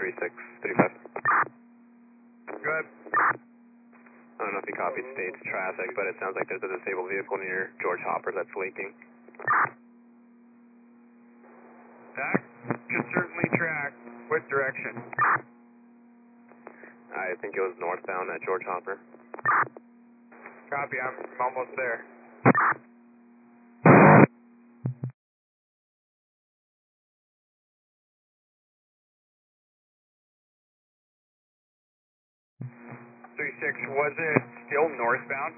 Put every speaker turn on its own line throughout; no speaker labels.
3635.
Go ahead.
I don't know if you copied state's traffic, but it sounds like there's a disabled vehicle near George Hopper that's leaking.
That can certainly track. What direction?
I think it was northbound at George Hopper.
Copy, I'm almost there. Three six, was it still northbound?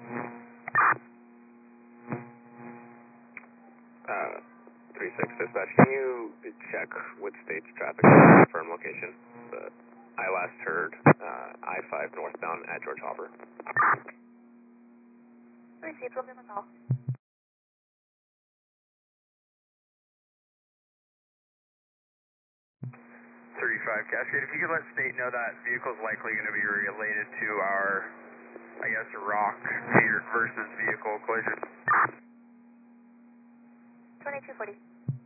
36 dispatch, can you check with state's traffic to confirm location? I last heard I-5 northbound at George Hopper.
Received, will give a call.
35 Cascade, if you could let state know that vehicle is likely going to be related to our, I guess, rock versus vehicle collision.
2240.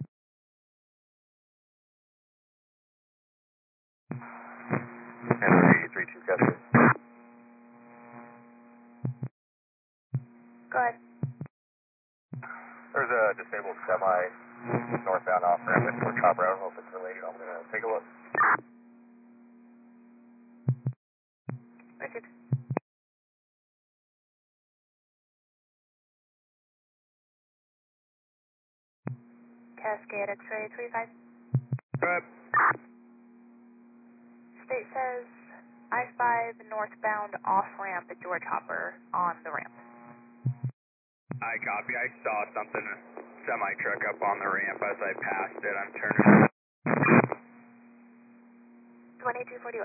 And 32 Cascade.
Go ahead.
There's a disabled semi northbound off ramp at George Hopper. I don't know if it's related. I'm going to take a look.
Received. Cascade X-ray 35.
Go ahead.
State says I-5 northbound off-ramp at George Hopper on the ramp.
I copy, I saw something, semi-truck up on the ramp as I passed it. I'm turning.
2241.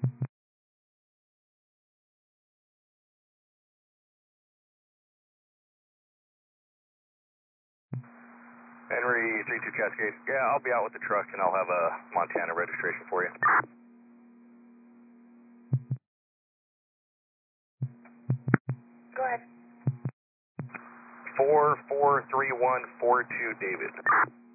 Henry 32 Cascade. Yeah, I'll be out with the truck and I'll have a Montana registration for you.
Go ahead.
443142 David.